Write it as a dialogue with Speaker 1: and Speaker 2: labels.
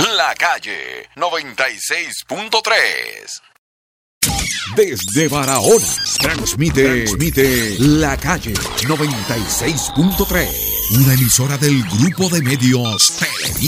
Speaker 1: La Calle 96.3.
Speaker 2: Desde Barahona, transmite La Calle 96.3, una emisora del grupo de medios Televida.